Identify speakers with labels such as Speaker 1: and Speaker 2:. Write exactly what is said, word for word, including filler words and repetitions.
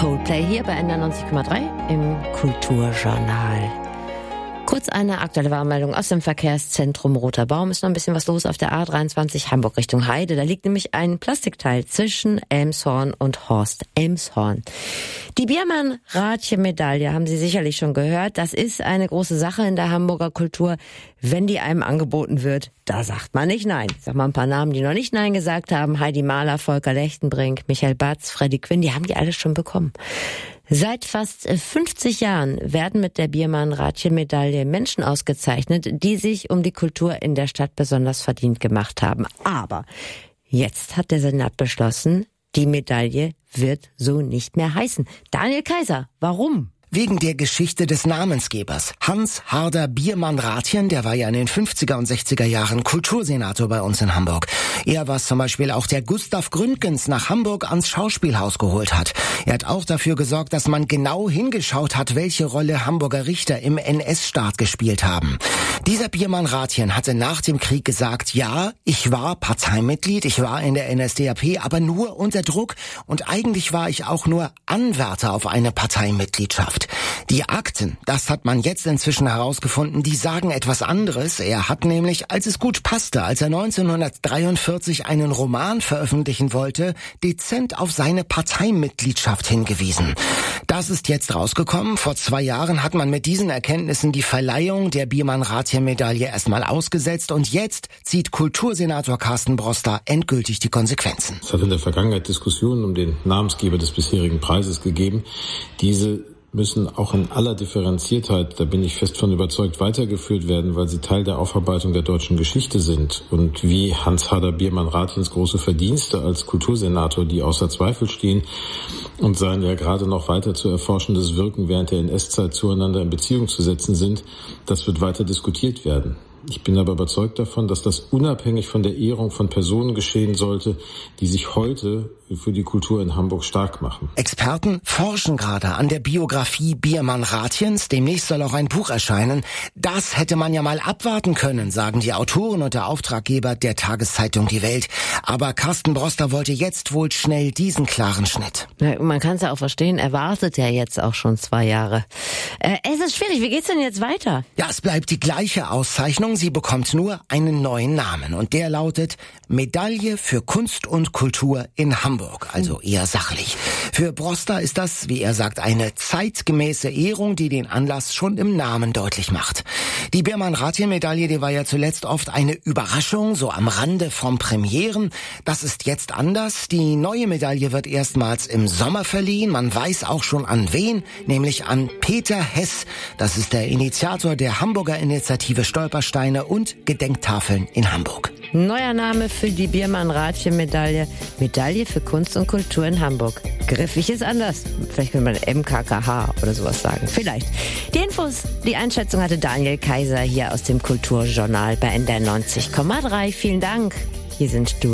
Speaker 1: Coldplay hier bei N D R neunzig Komma drei im Kulturjournal. Kurz eine aktuelle Warnmeldung aus dem Verkehrszentrum Roter Baum. Ist noch ein bisschen was los auf der A dreiundzwanzig Hamburg Richtung Heide. Da liegt nämlich ein Plastikteil zwischen Elmshorn und Horst Elmshorn. Die Biermann-Rathje-Medaille haben Sie sicherlich schon gehört. Das ist eine große Sache in der Hamburger Kultur. Wenn die einem angeboten wird, da sagt man nicht nein. Ich sag mal ein paar Namen, die noch nicht nein gesagt haben. Heidi Mahler, Volker Lechtenbrink, Michael Batz, Freddie Quinn, die haben die alle schon bekommen. Seit fast fünfzig Jahren werden mit der Biermann-Rathje-Medaille Menschen ausgezeichnet, die sich um die Kultur in der Stadt besonders verdient gemacht haben. Aber jetzt hat der Senat beschlossen, die Medaille wird so nicht mehr heißen. Daniel Kaiser, warum?
Speaker 2: Wegen der Geschichte des Namensgebers. Hans Harder Biermann-Rathjen, der war ja in den fünfziger und sechziger Jahren Kultursenator bei uns in Hamburg. Er war zum Beispiel auch der Gustav Gründgens nach Hamburg ans Schauspielhaus geholt hat. Er hat auch dafür gesorgt, dass man genau hingeschaut hat, welche Rolle Hamburger Richter im N S-Staat gespielt haben. Dieser Biermann-Rathjen hatte nach dem Krieg gesagt, ja, ich war Parteimitglied, ich war in der N S D A P, aber nur unter Druck und eigentlich war ich auch nur Anwärter auf eine Parteimitgliedschaft. Die Akten, das hat man jetzt inzwischen herausgefunden, die sagen etwas anderes. Er hat nämlich, als es gut passte, als er neunzehnhundertdreiundvierzig einen Roman veröffentlichen wollte, dezent auf seine Parteimitgliedschaft hingewiesen. Das ist jetzt rausgekommen. Vor zwei Jahren hat man mit diesen Erkenntnissen die Verleihung der Biermann-Rathje-Medaille erstmal ausgesetzt und jetzt zieht Kultursenator Carsten Broster endgültig die Konsequenzen.
Speaker 3: Es hat in der Vergangenheit Diskussionen um den Namensgeber des bisherigen Preises gegeben. Diese müssen auch in aller Differenziertheit, da bin ich fest von überzeugt, weitergeführt werden, weil sie Teil der Aufarbeitung der deutschen Geschichte sind. Und wie Hans Harder Biermann-Rathjens große Verdienste als Kultursenator, die außer Zweifel stehen und sein ja gerade noch weiter zu erforschendes Wirken während der N S-Zeit zueinander in Beziehung zu setzen sind, das wird weiter diskutiert werden. Ich bin aber überzeugt davon, dass das unabhängig von der Ehrung von Personen geschehen sollte, die sich heute für die Kultur in Hamburg stark machen.
Speaker 2: Experten forschen gerade an der Biografie Biermann-Rathjens. Demnächst soll auch ein Buch erscheinen. Das hätte man ja mal abwarten können, sagen die Autoren und der Auftraggeber der Tageszeitung Die Welt. Aber Carsten Broster wollte jetzt wohl schnell diesen klaren Schnitt.
Speaker 1: Ja, man kann es ja auch verstehen, er wartet ja jetzt auch schon zwei Jahre. Äh, es ist schwierig, wie geht's denn jetzt weiter?
Speaker 2: Ja, es bleibt die gleiche Auszeichnung. Sie bekommt nur einen neuen Namen und der lautet Medaille für Kunst und Kultur in Hamburg. Also eher sachlich. Für Broster ist das, wie er sagt, eine zeitgemäße Ehrung, die den Anlass schon im Namen deutlich macht. Die Biermann-Rathje-Medaille, die war ja zuletzt oft eine Überraschung, so am Rande vom Premieren. Das ist jetzt anders. Die neue Medaille wird erstmals im Sommer verliehen. Man weiß auch schon an wen, nämlich an Peter Hess. Das ist der Initiator der Hamburger Initiative Stolpersteine und Gedenktafeln in Hamburg.
Speaker 1: Neuer Name für die Biermann-Rathje-Medaille. Medaille für Kunst und Kultur in Hamburg. Griffig ist anders. Vielleicht könnte man M K K H oder sowas sagen. Vielleicht. Die Infos, die Einschätzung hatte Daniel Kaiser hier aus dem Kulturjournal bei N D R neunzig Komma drei. Vielen Dank. Hier sind Stu